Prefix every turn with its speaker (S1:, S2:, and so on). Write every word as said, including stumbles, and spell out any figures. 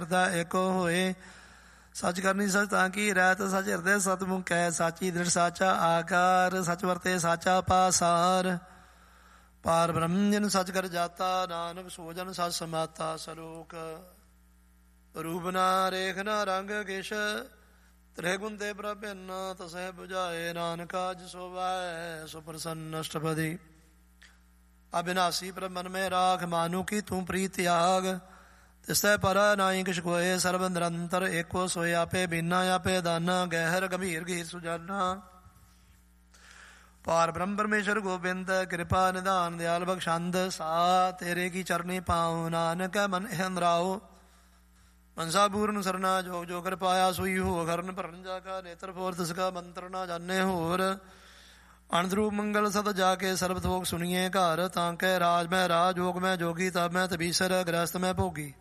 S1: ਏਕੋ ਹੋਏ ਸੱਚ ਕਰਨੀ ਸੱਚ ਤਾਂ ਕੀ ਰਹਿਤ ਸੱਚ ਹਿਰਦੇ ਸਤਿਮੁਖ ਕੈ ਸਾਚੀ ਦ੍ਰਿੜ ਸਾਚਾ ਆਕਾਰ ਸੱਚ ਵਰਤੇ ਸਾਚਾ ਪਾਸਾਰ ਪਾਰ ਬ੍ਰਹਮ ਜਨ ਸੱਚ ਕਰ ਜਾਤਾ ਨਾਨਕ ਸੋਜਨ ਸੱਚ ਸਮਾਤਾ ਸਲੋਕ ਰੂਪ ਨਾ ਰੇਖ ਨਾ ਰੰਗ ਕਿਛ ਤ੍ਰਿ ਗੁਣ ਤੇ ਪ੍ਰਭਿੰਨ ਤਸਹਿ ਬੁਝਾਏ ਨਾਨਕਾ ਜਿ ਸੋਵੈ ਸੋ ਪ੍ਰਸੰਨ ਅਸ਼ਟਪਦੀ ਅਬਿਨਾਸੀ ਪ੍ਰਭ ਮਨ ਮੈਂ ਰਾਖ ਮਾਨੂ ਕੀ ਤੂੰ ਪ੍ਰੀਤ ਤਿਆਗ ਤਿਸੈ ਪਰ ਨਾਹੀ ਕਿਛ ਕੋਇ ਸਰਬ ਨਿਰੰਤਰ ਏਕੋ ਸੋਇ ਆਪੇ ਬਿਨਾ ਆਪੇ ਦਾਨਾ ਗਹਿਰ ਗੰਭੀਰ ਗਹੀਰ ਸੁਜਾਨਾ ਪਾਰ ਬ੍ਰਹਮ ਪਰਮੇਸ਼ਰ ਗੋਬਿੰਦ ਕਿਰਪਾ ਨਿਧਾਨ ਦਿਆਲ ਬਖਸ਼ੰਦ ਸਾ ਤੇਰੇ ਕੀ ਚਰਨੀ ਪਾਉ ਨਾਨਕ ਮਨ ਹੰਦਰਾਓ ਮਨਸਾ ਪੂਰਨ ਸਰਨਾ ਜੋਗ ਜੋ ਕਰ ਪਾਇਆ ਸੋਈ ਹੋ ਕਰਨ ਭਰਨ ਜਾ ਕਾ ਨੇਤਰ ਫੋਰ ਤਿਸ ਕਾ ਮੰਤਰ ਨਾ ਜਾਣੇ ਹੋਰ ਅਨੰਦਰੂਪ ਮੰਗਲ ਸਦ ਜਾ ਕੇ ਸਰਬ ਥੋਕ ਸੁਣੀਏ ਘਰ ਤਾਂ ਕੈ ਰਾਜ ਮੈਂ ਰਾਜ ਜੋਗ ਮੈਂ ਜੋਗੀ ਤਬ ਮੈਂ ਤਬੀਸਰ ਗ੍ਰਸਤ ਮੈਂ ਭੋਗੀ